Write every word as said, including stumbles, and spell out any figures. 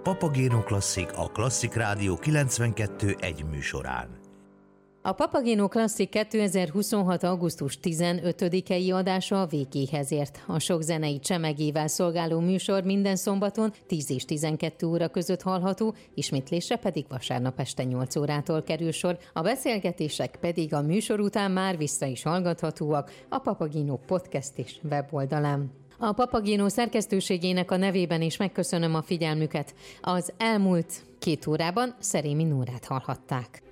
Papagéno Klasszik a Klasszik Rádió kilencvenkettő egy műsorán. A Papagéno Klasszik kétezer-huszonhat. augusztus tizenötödikei adása a végéhez ért. A sok zenei csemegével szolgáló műsor minden szombaton tíz és tizenkettő óra között hallható, ismétlésre pedig vasárnap este nyolc órától kerül sor. A beszélgetések pedig a műsor után már vissza is hallgathatóak a Papagéno podcast és weboldalán. A Papagéno szerkesztőségének a nevében is megköszönöm a figyelmüket. Az elmúlt két órában Szerémi Nórát hallhatták.